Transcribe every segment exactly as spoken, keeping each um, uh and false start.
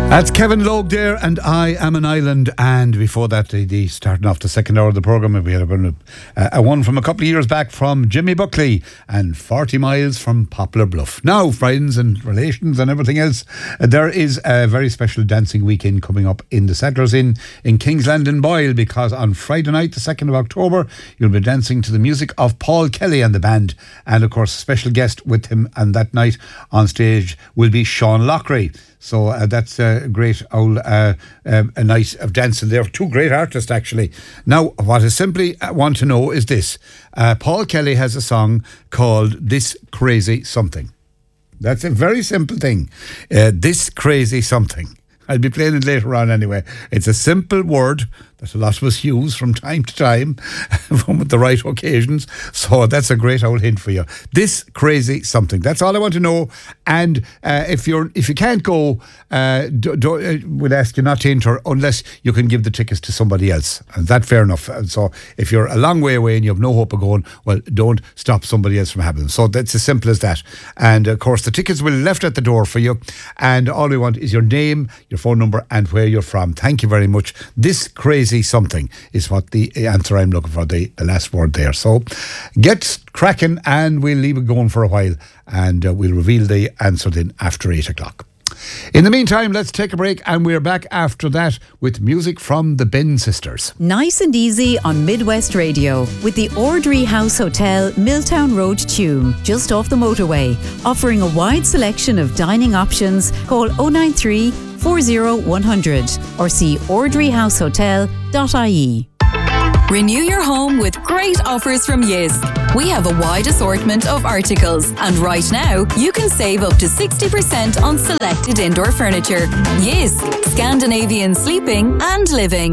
That's Kevin Logue there, and I Am an Island. And before that, the, the starting off the second hour of the programme, we had a, a, a one from a couple of years back from Jimmy Buckley and forty miles from Poplar Bluff. Now, friends and relations and everything else, uh, there is a very special dancing weekend coming up in the Settlers Inn in Kingsland and Boyle, because on Friday night, the second of October, you'll be dancing to the music of Paul Kelly and the band. And of course, a special guest with him, and that night on stage will be Sean Lockery. So uh, that's a great old uh, uh, a night of dancing there. Two great artists, actually. Now, what I simply want to know is this. Uh, Paul Kelly has a song called This Crazy Something. That's a very simple thing. Uh, this Crazy Something. I'll be playing it later on anyway. It's a simple word that a lot of us use from time to time with the right occasions. So that's a great old hint for you. This Crazy Something. That's all I want to know. And uh, if you're if you can't go, uh, do, do, uh, we'll ask you not to enter unless you can give the tickets to somebody else. And that's fair enough. And so if you're a long way away and you have no hope of going, well, don't stop somebody else from having them. So that's as simple as that. And of course, the tickets will be left at the door for you. And all we want is your name, your phone number, and where you're from. Thank you very much. This Crazy Something is what the answer I'm looking for, the, the last word there. So get cracking, and we'll leave it going for a while, and uh, we'll reveal the answer then after eight o'clock. In the meantime, let's take a break, and we're back after that with music from the Ben Sisters. Nice and easy on Midwest Radio with the Ordry House Hotel, Milltown Road, Tuam, just off the motorway. Offering a wide selection of dining options. Call oh nine three, four oh one hundred or see ordry house hotel dot I E. Renew your home with great offers from Jysk. We have a wide assortment of articles, and right now you can save up to sixty percent on selected indoor furniture. Jysk, Scandinavian sleeping and living.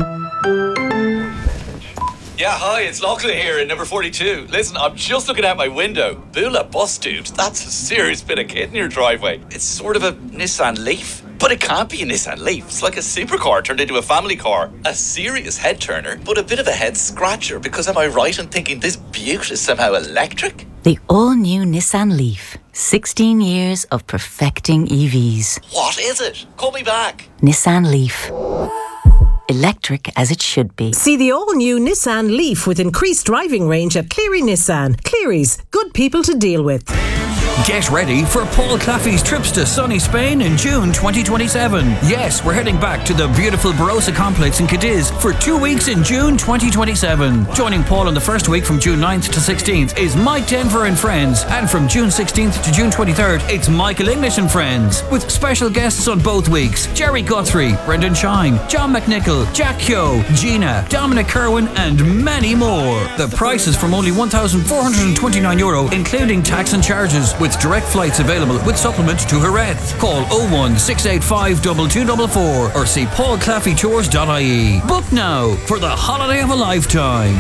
Yeah, hi, it's Lachlan here in number forty-two. Listen, I'm just looking out my window. Bula bus, dude. That's a serious bit of kit in your driveway. It's sort of a Nissan Leaf. But it can't be a Nissan Leaf. It's like a supercar turned into a family car. A serious head turner, but a bit of a head scratcher, because am I right in thinking this beaut is somehow electric? The all-new Nissan Leaf. sixteen years of perfecting E Vs. What is it? Call me back. Nissan Leaf. Electric as it should be. See the all-new Nissan Leaf with increased driving range at Cleary Nissan. Cleary's, good people to deal with. Get ready for Paul Claffey's trips to sunny Spain in June twenty twenty-seven. Yes, we're heading back to the beautiful Barossa complex in Cadiz for two weeks in June twenty twenty-seven. Joining Paul on the first week from June ninth to sixteenth is Mike Denver and Friends. And from June sixteenth to June twenty-third, it's Michael English and Friends. With special guests on both weeks. Jerry Guthrie, Brendan Shine, John McNichol, Jack Kyo, Gina, Dominic Kerwin, and many more. The price is from only one thousand four hundred twenty-nine euro, including tax and charges, with direct flights available with supplement to Jerez. Call oh one six eight five two two four four or see paul claffey tours dot I E. Book now for the holiday of a lifetime.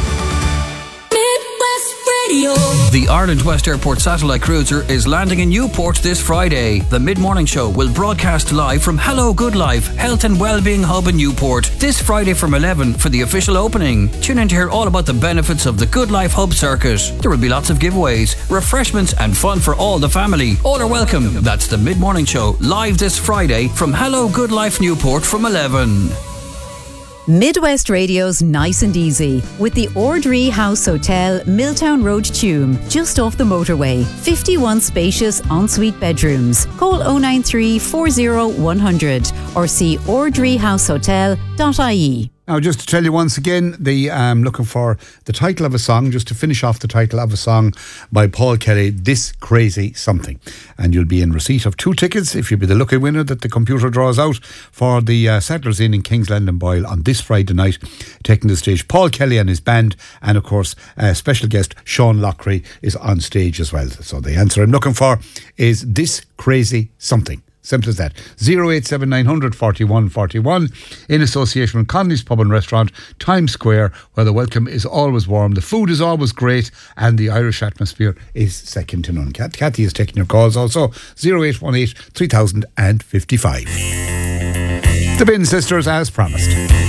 The Ireland West Airport satellite cruiser is landing in Newport this Friday. The mid-morning show will broadcast live from Hello Good Life, Health and Wellbeing Hub in Newport this Friday from eleven for the official opening. Tune in to hear all about the benefits of the Good Life Hub circuit. There will be lots of giveaways, refreshments and fun for all the family. All are welcome. That's the mid-morning show live this Friday from Hello Good Life Newport from eleven. Midwest Radio's Nice and Easy with the Ordry House Hotel, Milltown Road, Tuam, just off the motorway. fifty-one spacious ensuite bedrooms. Call oh nine three, four oh one hundred or see ordry house hotel dot I E. Now, just to tell you once again, the um, looking for the title of a song, just to finish off the title of a song by Paul Kelly, This Crazy Something. And you'll be in receipt of two tickets if you'll be the lucky winner that the computer draws out for the uh, Settlers Inn in Kingsland and Boyle on this Friday night, taking the stage. Paul Kelly and his band, and of course, uh, special guest Sean Lockery is on stage as well. So the answer I'm looking for is This Crazy Something. Simple as that. oh eight seven nine hundred forty-one forty-one in association with Connolly's Pub and Restaurant, Times Square, where the welcome is always warm, the food is always great, and the Irish atmosphere is second to none. Kathy is taking your calls also. oh eight one eight, three thousand fifty-five. The Ben Sisters, as promised.